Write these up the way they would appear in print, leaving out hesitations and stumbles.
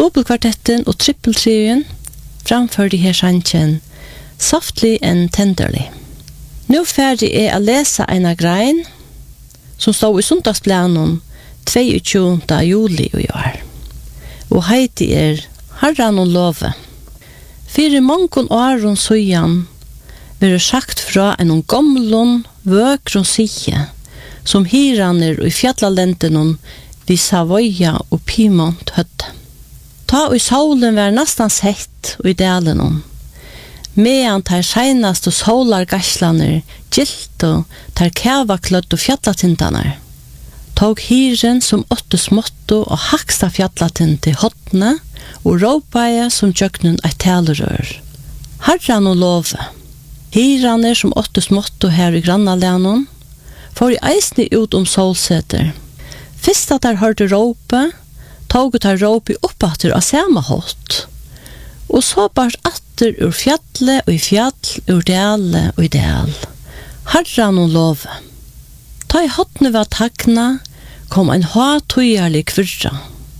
Dubbelkvartetten og trippeltrien framfor de her sangen Softly and Tenderly. Nå ferdig er å lese en grein som stod i sundagsplanen 22. juli i år. Og heiti er Herran og love. Fyrir mongon åren søyan vil sagt fra en gamlun vøkron sige som hiraner i fjallalenten vi Savoia og Piemont høtte. Ta og solen var nastan sett og i delen medan tar seinast og solargaslaner gilt og tar kavaklødd og fjallatintanar. Tog hiren som 8 småtto og haksta fjallatint til hotne og råpaia som tjøknen eit talerør. Herran og love. Hiraner som 8 småtto her i grannalenon får i eisni ut solseter. Fyrst at der hørte råpe, tog tar råpe oppatter av samme hot. Og så bart atter ur fjallet og i fjall, ur dale og i dal. Herran og love. Ta i hotne var takna, kom en tøyarlig kvirra.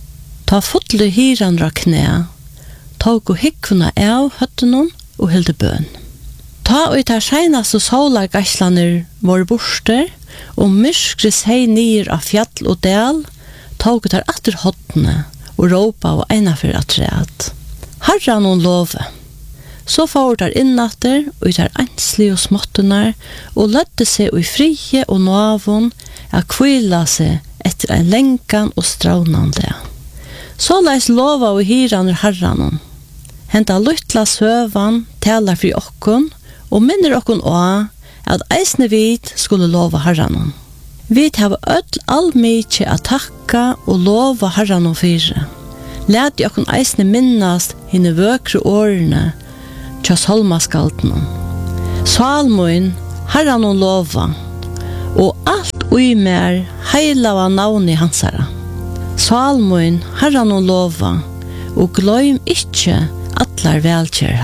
Ta fotle hiran rakne, tog og hikkuna av høttenon og hilde bøn. Ta og tar seinast og solargaslaner var borster, og myskre seg nir av fjall og dal, tog tar atter hotne og råpa og einafer atreat. Herran og love. Så får der innatter og tar anslig og småttunar og lødde seg i frie og navon a kvila seg etter en lenkan og straunande. Så leis lova og hiraner herranon. Henta luttla søvan talar fri okkon og minner okkon å at eisne vid skulle lova herranon. Vi har all mykje a takka og lova herranon fyre. Lät jag kun eisne minnast hinne vøkre årene tja salmaskaltene. Salmoin, herran og lova, og alt ui mer heila var navn i hansara. Salmoin, herran og lova, og gløym ikkje atlar velkjær